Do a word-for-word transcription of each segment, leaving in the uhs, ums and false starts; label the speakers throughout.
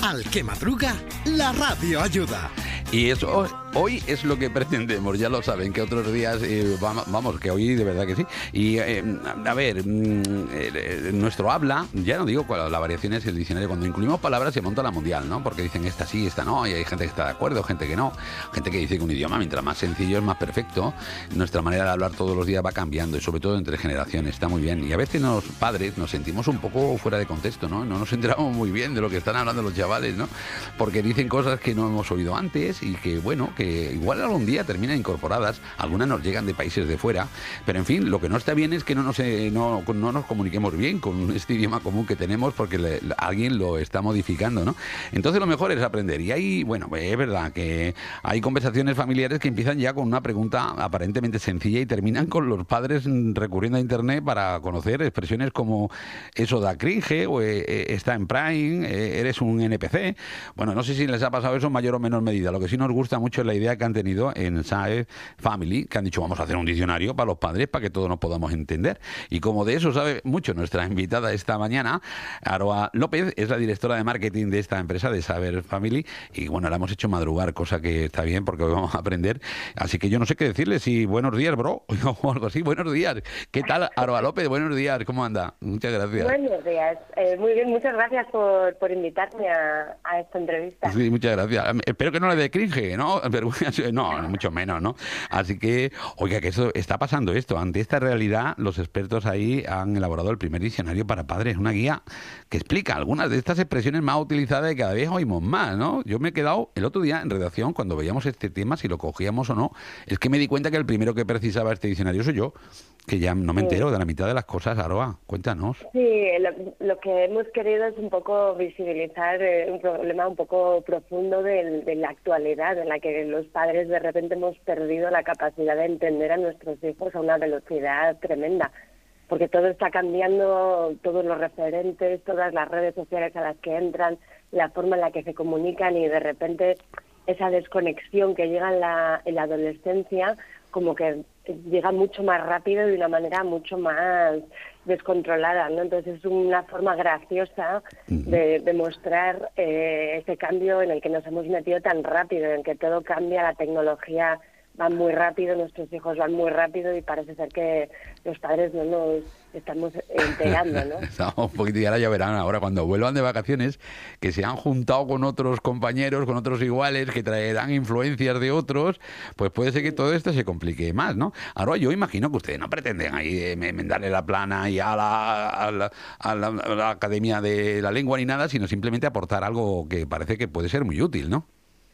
Speaker 1: Al que madruga, la radio ayuda.
Speaker 2: Y eso hoy es lo que pretendemos, ya lo saben, que otros días, eh, vamos, vamos, que hoy de verdad que sí. Y eh, a ver, eh, nuestro habla, ya no digo cuál, la variación es el diccionario, cuando incluimos palabras se monta la mundial, ¿no? Porque dicen esta sí, esta no, y hay gente que está de acuerdo, gente que no, gente que dice que un idioma mientras más sencillo es más perfecto. Nuestra manera de hablar todos los días va cambiando, y sobre todo entre generaciones, está muy bien. Y a veces los padres nos sentimos un poco fuera de contexto, ¿no? No nos enteramos muy bien de lo que están hablando los chavales, ¿no? Porque dicen cosas que no hemos oído antes y que, bueno, que igual algún día terminan incorporadas, algunas nos llegan de países de fuera, pero en fin, lo que no está bien es que no nos, eh, no, no nos comuniquemos bien con este idioma común que tenemos porque le, alguien lo está modificando, ¿no? Entonces lo mejor es aprender. Y hay, bueno, es verdad que hay conversaciones familiares que empiezan ya con una pregunta aparentemente sencilla y terminan con los padres recurriendo a internet para conocer expresiones como eso da cringe o eh, está en Prime, eh, eres un N P C. Bueno, no sé si les ha pasado eso en mayor o menor medida. Lo que sí nos gusta mucho es la idea que han tenido en Sae Family, que han dicho vamos a hacer un diccionario para los padres para que todos nos podamos entender. Y como de eso sabe mucho nuestra invitada esta mañana, Aroa López, es la directora de marketing de esta empresa, de Sae Family, y bueno, la hemos hecho madrugar, cosa que está bien porque hoy vamos a aprender. Así que yo no sé qué decirle, si buenos días, bro, o algo así. Buenos días. ¿Qué tal, Aroa López? Buenos días, ¿cómo anda? Muchas gracias.
Speaker 3: Buenos días. Eh, muy bien, muchas gracias por, por invitarme a, a esta entrevista.
Speaker 2: Sí, muchas gracias. Espero que no le dé cringe, ¿no? No, mucho menos, ¿no? Así que, oiga, que eso está pasando esto. Ante esta realidad, los expertos ahí han elaborado el primer diccionario para padres, una guía que explica algunas de estas expresiones más utilizadas y cada vez oímos más, ¿no? Yo me he quedado el otro día en redacción cuando veíamos este tema, si lo cogíamos o no, es que me di cuenta que el primero que precisaba este diccionario soy yo, que ya no me entero de la mitad de las cosas. Aroa, cuéntanos.
Speaker 3: Sí, lo, lo que hemos querido es un poco visibilizar eh, un problema un poco profundo de, de la actualidad, en la que los padres de repente hemos perdido la capacidad de entender a nuestros hijos a una velocidad tremenda, porque todo está cambiando, todos los referentes, todas las redes sociales a las que entran, la forma en la que se comunican, y de repente esa desconexión que llega en la, en la adolescencia como que llega mucho más rápido y de una manera mucho más descontrolada, ¿no? Entonces es una forma graciosa de, de mostrar eh, ese cambio en el que nos hemos metido tan rápido, en que todo cambia, la tecnología va muy rápido, nuestros hijos van muy rápido y parece ser que los padres no nos estamos enterando, ¿no?
Speaker 2: Estamos un poquito, y ahora ya verán, ahora cuando vuelvan de vacaciones, que se han juntado con otros compañeros, con otros iguales, que traerán influencias de otros, pues puede ser que todo esto se complique más, ¿no? Ahora yo imagino que ustedes no pretenden ahí enmendarle la plana y a la, a la, a la, a la Academia de la Lengua ni nada, sino simplemente aportar algo que parece que puede ser muy útil, ¿no?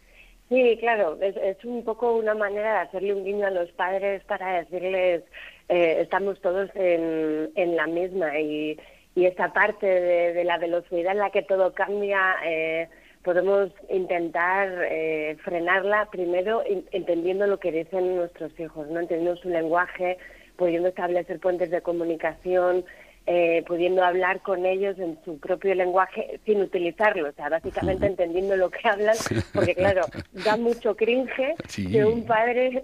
Speaker 3: Sí, claro, es, es un poco una manera de hacerle un guiño a los padres para decirles eh, estamos todos en, en la misma, y, y esa parte de, de la velocidad en la que todo cambia eh, podemos intentar eh, frenarla primero in, entendiendo lo que dicen nuestros hijos, no entendiendo su lenguaje, pudiendo establecer puentes de comunicación, Eh, pudiendo hablar con ellos en su propio lenguaje sin utilizarlo, o sea, básicamente entendiendo lo que hablan, porque claro, da mucho cringe sí. que un padre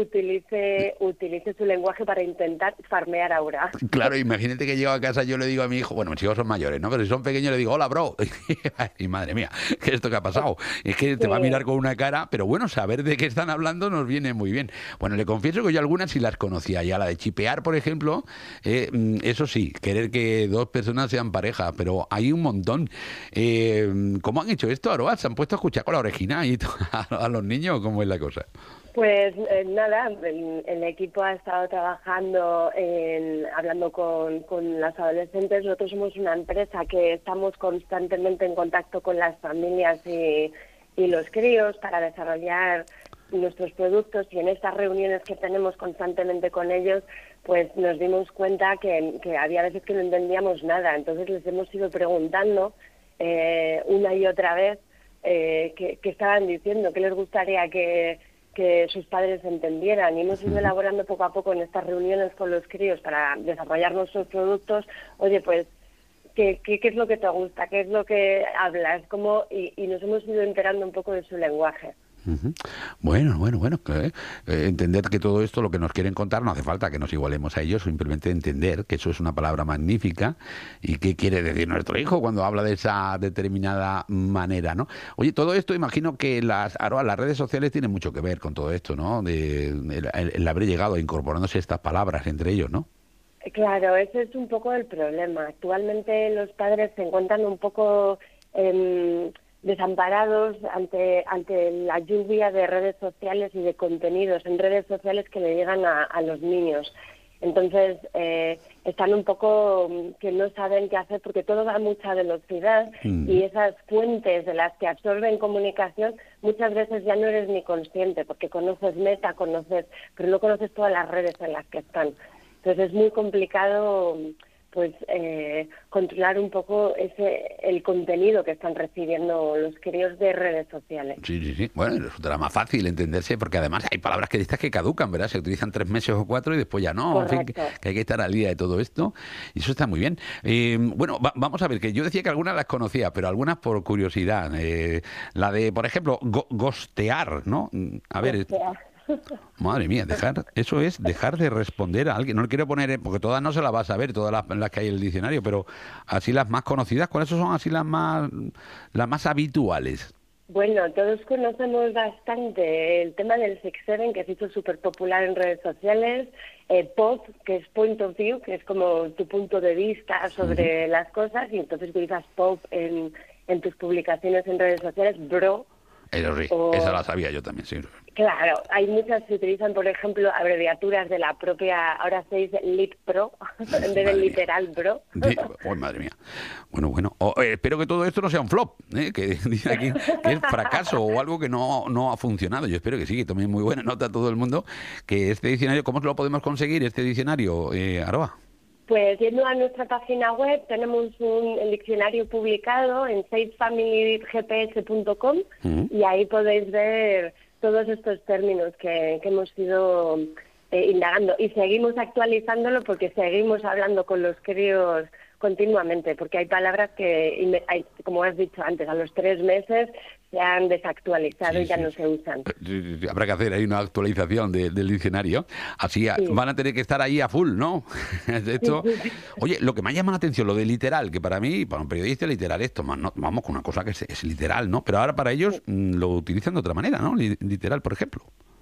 Speaker 3: utilice utilice su lenguaje para intentar farmear ahora.
Speaker 2: Claro, imagínate que llego a casa, yo le digo a mi hijo, bueno, mis hijos son mayores, ¿no? Pero si son pequeños le digo, hola, bro. Y madre mía, ¿qué es esto que ha pasado? Es que te sí. va a mirar con una cara, pero bueno, saber de qué están hablando nos viene muy bien. Bueno, le confieso que yo algunas sí las conocía, ya la de chipear, por ejemplo, eh, eso sí, querer que dos personas sean pareja, pero hay un montón. Eh, ¿Cómo han hecho esto, Aroa? ¿Se han puesto a escuchar con la orejina y a, a los niños? ¿Cómo es la cosa?
Speaker 3: Pues eh, nada, el, el equipo ha estado trabajando, en, hablando con, con las adolescentes. Nosotros somos una empresa que estamos constantemente en contacto con las familias y, y los críos para desarrollar nuestros productos, y en estas reuniones que tenemos constantemente con ellos, pues nos dimos cuenta que, que había veces que no entendíamos nada. Entonces les hemos ido preguntando eh, una y otra vez eh, qué, qué estaban diciendo, qué les gustaría que... que sus padres entendieran, y hemos ido elaborando poco a poco en estas reuniones con los críos para desarrollar nuestros productos. Oye, pues, ¿qué, qué, qué es lo que te gusta? ¿Qué es lo que hablas? ¿Cómo? Y, y nos hemos ido enterando un poco de su lenguaje.
Speaker 2: Ujú. Bueno, bueno, bueno. Que, eh, entender que todo esto, lo que nos quieren contar, no hace falta que nos igualemos a ellos, simplemente entender que eso es una palabra magnífica y qué quiere decir nuestro hijo cuando habla de esa determinada manera, ¿no? Oye, todo esto, imagino que las, Aroa, las redes sociales tienen mucho que ver con todo esto, ¿no? De, el, el- el haber llegado incorporándose estas palabras entre ellos, ¿no?
Speaker 3: Claro, ese es un poco el problema. Actualmente los padres se encuentran un poco em, desamparados ante ante la lluvia de redes sociales y de contenidos en redes sociales que le llegan a, a los niños. Entonces, eh, están un poco mm, que no saben qué hacer porque todo va a mucha velocidad
Speaker 2: Mm.
Speaker 3: y esas fuentes de las que absorben comunicación muchas veces ya no eres ni consciente porque conoces Meta, conoces, pero no conoces todas las redes en las que están. Entonces es muy complicado pues eh, controlar un poco ese el contenido que están recibiendo los críos de redes sociales.
Speaker 2: Sí, sí, sí. Bueno, resultará más fácil entenderse porque además hay palabras que estas que caducan, ¿verdad? Se utilizan tres meses o cuatro y después ya no. En fin, que,
Speaker 3: Correcto.
Speaker 2: que hay que estar al día de todo esto y eso está muy bien. Eh, bueno, va- vamos a ver, que yo decía que algunas las conocía, pero algunas por curiosidad. Eh, la de, por ejemplo, go- gostear, ¿no? Mm, A ver,
Speaker 3: O sea,
Speaker 2: madre mía, dejar, eso es dejar de responder a alguien. No le quiero poner, eh, porque todas no se las vas a ver, todas las, las que hay en el diccionario, pero así las más conocidas, ¿cuáles son así las más, las más habituales?
Speaker 3: bueno, todos conocemos bastante el tema del six seven, que se hizo súper popular en redes sociales, eh, P O V, que es Point of View, que es como tu punto de vista sobre las cosas, y entonces utilizas P O V en, en tus publicaciones en redes sociales, Bro.
Speaker 2: Eso sí,
Speaker 3: O-
Speaker 2: esa la sabía yo también, sí.
Speaker 3: Claro, hay muchas que utilizan, por ejemplo, abreviaturas de la propia, ahora se dice Lit Pro, en vez
Speaker 2: Madre
Speaker 3: de
Speaker 2: mía.
Speaker 3: literal Bro.
Speaker 2: Sí, oh, madre mía. Bueno, bueno. Oh, eh, espero que todo esto no sea un flop, ¿eh? Que dice aquí que es fracaso o algo que no, no ha funcionado. Yo espero que sí, que tome muy buena nota todo el mundo. Que este diccionario, ¿cómo lo podemos conseguir, este diccionario, eh, Aroa?
Speaker 3: Pues yendo a nuestra página web tenemos un el diccionario publicado en safe family g p s punto com
Speaker 2: Ujú.
Speaker 3: y ahí podéis ver todos estos términos que, que hemos ido eh, indagando y seguimos actualizándolo porque seguimos hablando con los críos continuamente, porque hay palabras que, y me- hay- como has dicho antes, a los tres meses se han desactualizado
Speaker 2: Sí,
Speaker 3: y ya
Speaker 2: sí,
Speaker 3: no
Speaker 2: sí.
Speaker 3: se usan.
Speaker 2: Eh, sí, sí, sí, habrá que hacer ahí una actualización de- del diccionario. Así a-
Speaker 3: Sí.
Speaker 2: van a tener que estar ahí a full, ¿no? De hecho,
Speaker 3: Sí, sí, sí.
Speaker 2: oye, lo que me llama la atención, lo de literal, que para mí, para un periodista literal esto, más no- vamos con una cosa que es, es literal, ¿no? Pero ahora para ellos mm, lo utilizan de otra manera, ¿no? Li- Literal, por ejemplo.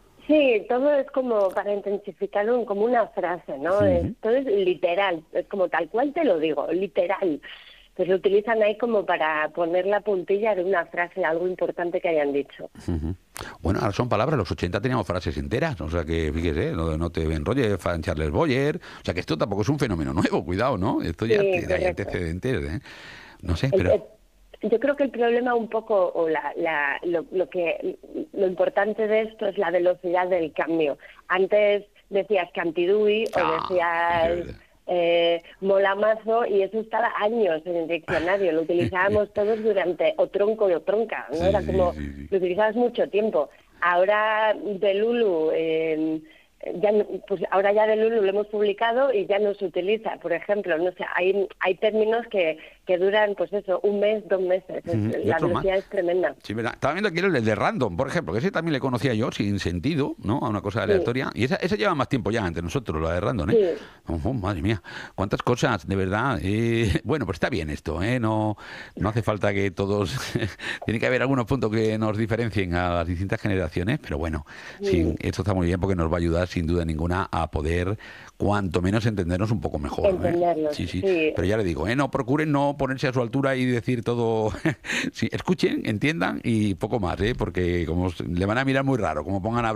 Speaker 3: Sí, todo es como para intensificar un, como una frase, ¿no?
Speaker 2: Ujú.
Speaker 3: Es- todo es literal, es como tal cual te lo digo, literal. Pues lo utilizan ahí como para poner la puntilla de una frase, algo importante que hayan dicho.
Speaker 2: Ujú. Bueno, ahora son palabras, los ochenta teníamos frases enteras, o sea que fíjese, no, no te enrolles, Fan Charles Boyer, o sea que esto tampoco es un fenómeno nuevo, cuidado, ¿no? Esto ya
Speaker 3: Sí,
Speaker 2: te- hay
Speaker 3: correcto.
Speaker 2: antecedentes, ¿eh? No sé,
Speaker 3: El-
Speaker 2: pero...
Speaker 3: el- yo creo que el problema un poco, o la, la, lo, lo que lo importante de esto es la velocidad del cambio. Antes decías cantidui
Speaker 2: Ah,
Speaker 3: o decías
Speaker 2: es verdad.
Speaker 3: eh, molamazo y eso estaba años en el diccionario. Lo utilizábamos todos durante o tronco o tronca, ¿no?
Speaker 2: Sí,
Speaker 3: Era
Speaker 2: sí,
Speaker 3: como,
Speaker 2: sí, sí.
Speaker 3: lo utilizabas mucho tiempo. Ahora de Lulu, eh, ya no- pues ahora ya de Lulu lo hemos publicado y ya no se utiliza. Por ejemplo, no sé, hay hay términos que, que duran, pues eso, un mes, dos meses. Es-
Speaker 2: Ujú, y
Speaker 3: la
Speaker 2: otros más.
Speaker 3: velocidad es tremenda.
Speaker 2: Sí, verdad. Estaba viendo aquí el de random, por ejemplo, que ese también le conocía yo sin sentido, ¿no? A una cosa aleatoria. Y esa, esa lleva más tiempo ya entre nosotros, la de random, ¿eh?
Speaker 3: Sí.
Speaker 2: Ojo, madre mía, cuántas cosas, de verdad. Eh, bueno, pues está bien esto, ¿eh? No, no hace falta que todos... Tiene que haber algunos puntos que nos diferencien a las distintas generaciones, pero bueno, sí, esto está muy bien porque nos va a ayudar sin duda ninguna a poder cuanto menos entendernos un poco mejor. ¿eh?
Speaker 3: Entendernos,
Speaker 2: Sí, sí,
Speaker 3: sí.
Speaker 2: pero ya le digo, ¿eh? No procuren no ponerse a su altura y decir todo... sí, escuchen, entiendan y poco más, ¿eh? Porque como le van a mirar muy raro, como pongan a